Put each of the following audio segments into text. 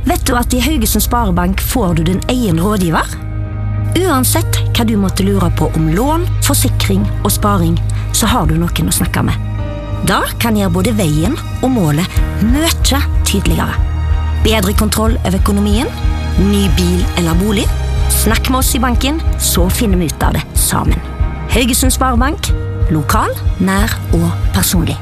Vet du at i Haugesund Sparebank får du din egen rådgiver? Uansett hva du måtte lure på om lån, forsikring og sparing, så har du noen å snakke med. Da kan gjøre både veien og målet mye tydeligere. Bedre kontroll over økonomien, ny bil eller bolig. Snakk med oss i banken, så finner vi ut av det sammen. Haugesund Sparebank, lokal, nær og personlig.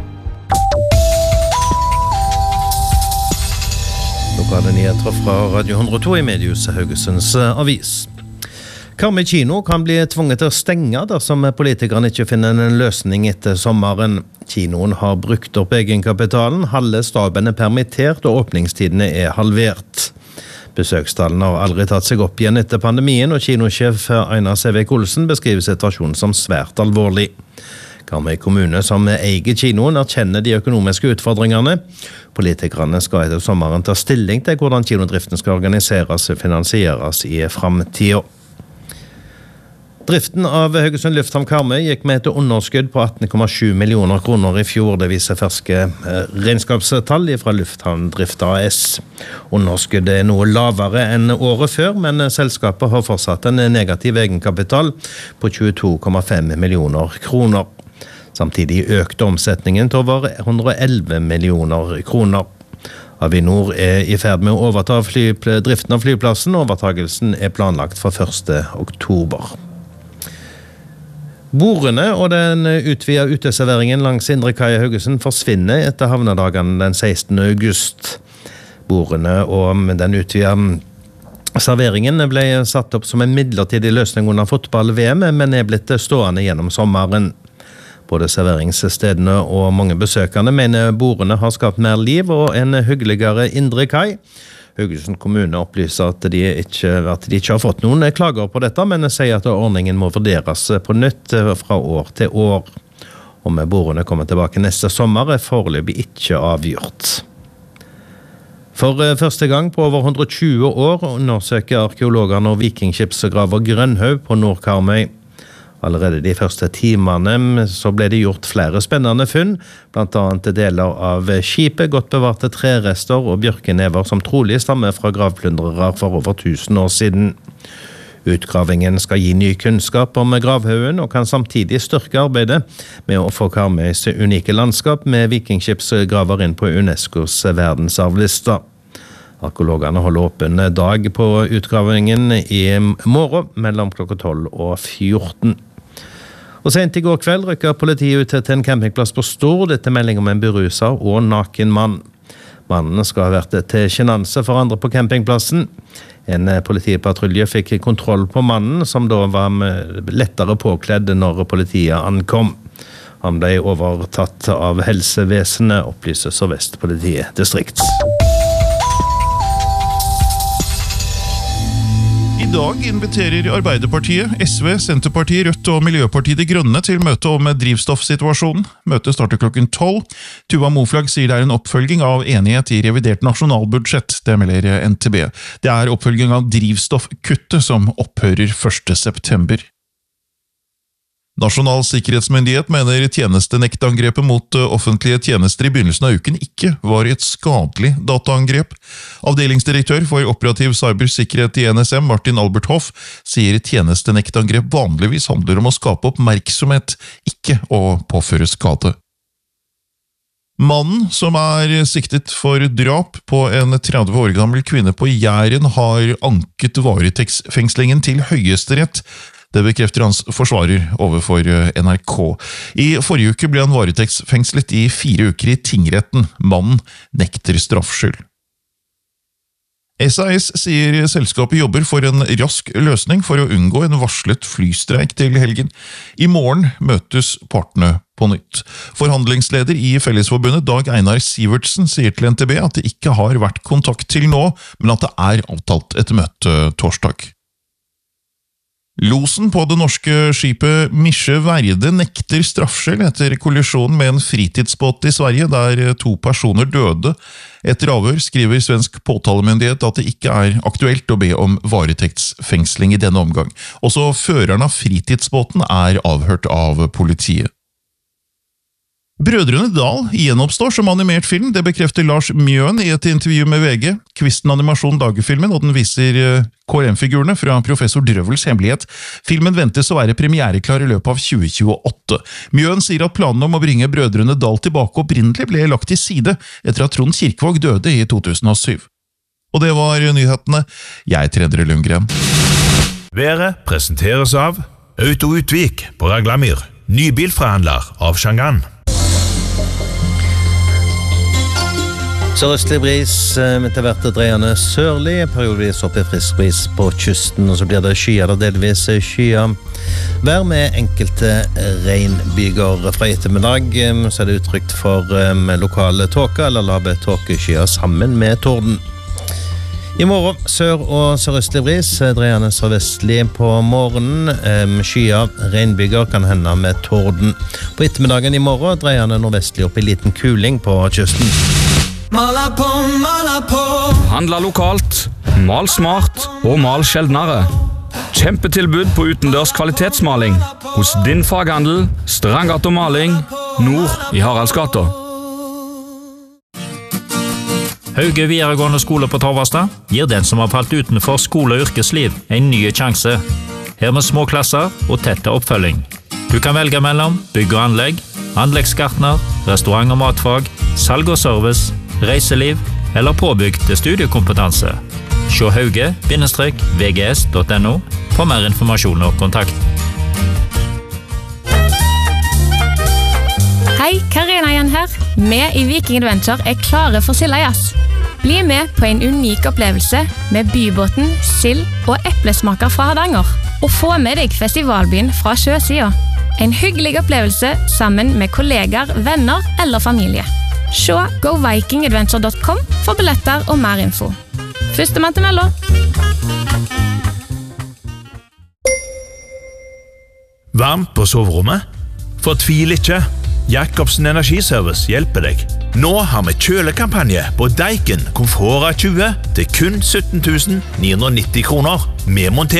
Lokale nyheter fra Radio 102 i Mediehuset Haugesunds avis. Karmøy kino kan bli tvunget til å stenge dersom politikerne ikke finner en løsning etter sommeren. Kinoen har brukt opp egenkapitalen, halve staben permittert og åpningstidene halvert. Besøkstallene har aldri tatt seg opp igjen etter pandemien, og kinosjef Einar Sævik Olsen beskriver situasjonen som svært alvorlig. Karmøy kommune, som eier kinoen, erkjenner de økonomiske utfordringene. Politikerne skal etter sommeren ta stilling til hvordan kinodriften skal organiseres og finansieres i fremtiden. Driften av Haugesund Lufthavn Karmøy gikk med et underskudd på 18,7 millioner kroner i fjor. Det viser ferske regnskapstall fra Lufthavndrift AS. Underskuddet noe lavere enn året før, men selskapet har fortsatt en negativ egenkapital på 22,5 millioner kroner. Samtidig økte omsetningen til over 111 millioner kroner. Avinor i ferd med å overta driften av flyplassen, og overtagelsen planlagt for 1. oktober. Bordene og den utvidede uteserveringen langs Indre Kai i Haugesund forsvinner etter havnedagene den 16. august. Bordene og den utvidede serveringen ble satt opp som en midlertidig løsning under fotball-VM, men blitt stående gjennom sommeren. Både serveringsstedene og mange besøkende mener bordene har skapt mer liv og en hyggeligere Indre Kai. Haugesund kommune opplyser at de ikke har fått noen klager på dette, men sier at ordningen må vurderes på nytt fra år til år. Om bordene kommer tilbake neste sommer foreløpig ikke avgjort. For første gang på over 120 år undersøker arkeologerne og vikingskipsgraver Grønhaug på Nord-Karmøy. Allerede de første timene så ble det gjort flere spennende funn, blant annet deler av skipet, godt bevarte trerester og bjørkenever som trolig stammer fra gravplundrere for over 1000 år siden. Utgravingen skal gi ny kunnskap om gravhaugen og kan samtidig styrke arbeidet med å få Karmøys unike landskap med vikingskipsgraver inn på UNESCOs verdensarvliste. Arkeologene holder åpen dag på utgravingen i morgen mellom klokka 12 og 14. Og sent i går kveld rykker politiet ut til en campingplass på Stord etter melding om en beruset og naken mann. Mannen skal ha vært til sjenanse for andre på campingplassen. En politipatrulje fikk kontroll på mannen, som da var lettere påkledd når politiet ankom. Han ble overtatt av helsevesenet, opplyser Sør-Vest politidistrikt. I dag inviterer Arbeiderpartiet, SV, Senterpartiet, Rødt og Miljøpartiet De Grønne til møte om drivstoffsituasjonen. Møtet starter klokken 12. Tuva Moflag sier det er en oppfølging av enighet i revidert nasjonalbudsjett, det melder NTB. Det er oppfølging av drivstoffkuttet som opphører 1. september. Nasjonal sikkerhetsmyndighet mener tjenestenektangrepet mot offentlige tjenester i begynnelsen av uken ikke var et skadelig dataangrep. Avdelingsdirektør for operativ cybersikkerhet i NSM, Martin Albert Hoff, sier tjenestenektangrep vanligvis handler om å skape oppmerksomhet, ikke å påføre skade. Mannen, som er siktet for drap på en 30 år gammel kvinne på Jæren, har anket varetektsfengslingen til Høyesterett. Det bekrefter hans forsvarer overfor NRK. I forrige uke ble han varetektsfengslet i 4 uker i tingretten. Mannen nekter straffskyld. SAS sier selskapet jobber for en rask løsning for å unngå en varslet flystreik til helgen. I morgen møtes partene på nytt. Forhandlingsleder i Fellesforbundet, Dag Einar Sivertsen, sier til NTB at det ikke har vært kontakt til nå, men at det er avtalt et møte torsdag. Losen på det norske skipet Misje Verde nekter straffskyld etter kollisjonen med en fritidsbåt i Sverige, der 2 personer døde. Etter avhør skriver svensk påtalemyndighet at det ikke er aktuelt å be om varetektsfengsling i denne omgang. Også føreren av fritidsbåten er avhørt av politiet. Brødrene Dal gjenoppstår som animert film, det bekrefter Lars Mjøen i et intervju med VG. Kvisten animasjon lager filmen, og den viser KRM-figurene fra Professor Drøvels hemmelighet. Filmen ventes å være premiereklar i løpet av 2028. Mjøen sier at planen om å bringe Brødrene Dal tilbake opprinnelig ble lagt til side etter at Trond Kirkvaag døde i 2007. Og det var nyhetene. Jeg heter Endre Lundgren. Været presenteres av Auto Utvik på Raglamyr, nybilforhandler av Shangan. Sørøstlig bris, etter hvert dreiende sørlig, periodevis opp i frisk bris på kysten, og så blir det skyer, delvis skyer. Vær med enkelte regnbyger fra ettermiddag, så er det uttrykt for lokale tåke eller lave tåkeskyer sammen med torden. I morgen sør- og sørøstlig bris, dreiende sørvestlig på morgenen, skyer, regnbyger kan hende med torden. På ettermiddagen i morgen dreiende nordvestlig opp i liten kuling på kysten. Mala på. Handla lokalt, mal smart og mal sjeldnere. Kjempetilbud på utendørs kvalitetsmaling hos din faghandel Strandgata Maling, nord i Haraldsgata. Hauge videregående skole på Torvastad gir den som har falt utenfor skole- og yrkesliv en ny sjanse. Her med små klasser og tette oppfølging. Du kan velge mellom bygg og anlegg, anleggsgartner, restaurant og matfag, salg og service, reiseliv eller påbygg til studiekompetanse. Se hauge-vgs.no for mer informasjon og kontakt. Hei, Karina igjen her. Vi i Viking Adventure er klare for Sildajas. Bli med på en unik opplevelse med bybåten, sild og eplesmaker fra Hardanger. Og få med deg festivalbyen fra sjøsida. En hyggelig opplevelse sammen med kolleger, venner eller familie. Se govikingadventure.com for billetter og mer info. Førstemann til melda. Varmt på soverommet? Fortvil ikke. Jacobsen Energiservice hjelper deg. Nå har vi kjølekampanje på Daikin Komfora 20 til kun 17 990 kroner. Med montering